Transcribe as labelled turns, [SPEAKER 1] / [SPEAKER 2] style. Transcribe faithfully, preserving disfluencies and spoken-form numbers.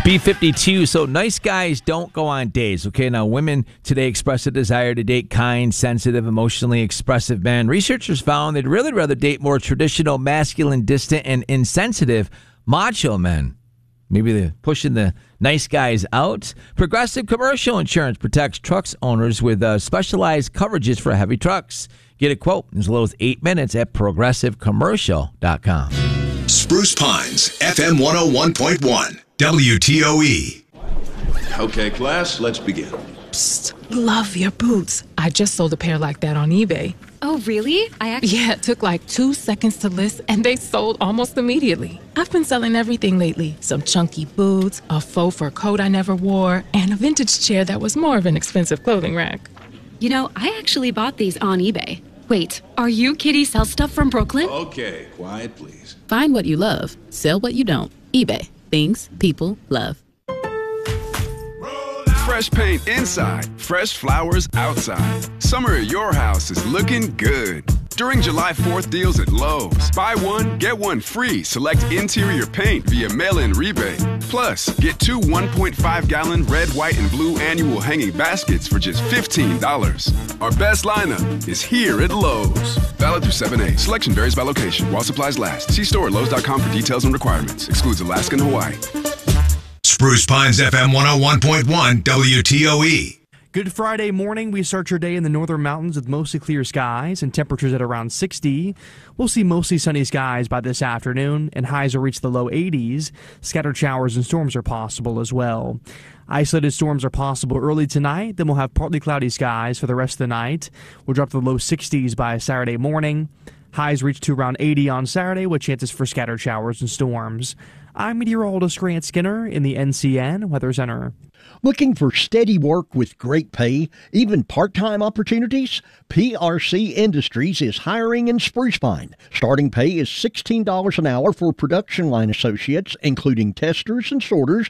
[SPEAKER 1] B fifty-two, so nice guys don't go on dates, okay? Now, women today express a desire to date kind, sensitive, emotionally expressive men. Researchers found they'd really rather date more traditional, masculine, distant, and insensitive macho men. Maybe they're pushing the nice guys out. Progressive Commercial Insurance protects trucks owners with uh, specialized coverages for heavy trucks. Get a quote in as little as eight minutes at progressive commercial dot com.
[SPEAKER 2] Spruce Pines, F M one oh one point one. W T O E.
[SPEAKER 3] Okay, class, let's begin.
[SPEAKER 4] Psst, love your boots. I just sold a pair like that on eBay.
[SPEAKER 5] Oh, really? I actually...
[SPEAKER 4] Yeah, it took like two seconds to list, and they sold almost immediately. I've been selling everything lately. Some chunky boots, a faux fur coat I never wore, and a vintage chair that was more of an expensive clothing rack.
[SPEAKER 5] You know, I actually bought these on eBay. Wait, are you Kitty Sell Stuff from Brooklyn?
[SPEAKER 3] Okay, quiet, please.
[SPEAKER 6] Find what you love. Sell what you don't. eBay. Things people love.
[SPEAKER 7] Fresh paint inside, fresh flowers outside. Summer at your house is looking good. During July fourth deals at Lowe's, buy one, get one free. Select interior paint via mail-in rebate. Plus, get two one point five gallon red, white, and blue annual hanging baskets for just fifteen dollars. Our best lineup is here at Lowe's. Valid through seven eight. Selection varies by location while supplies last. See store at Lowe's dot com for details and requirements. Excludes Alaska and Hawaii.
[SPEAKER 2] Spruce Pines, F M one oh one point one, W T O E.
[SPEAKER 8] Good Friday morning. We start your day in the northern mountains with mostly clear skies and temperatures at around sixty. We'll see mostly sunny skies by this afternoon, and highs will reach the low eighties. Scattered showers and storms are possible as well. Isolated storms are possible early tonight. Then we'll have partly cloudy skies for the rest of the night. We'll drop to the low sixties by Saturday morning. Highs reach to around eighty on Saturday with chances for scattered showers and storms. I'm meteorologist Grant Skinner in the N C N Weather Center.
[SPEAKER 9] Looking for steady work with great pay, even part-time opportunities? P R C Industries is hiring in Spruce Pine. Starting pay is sixteen dollars an hour for production line associates, including testers and sorters,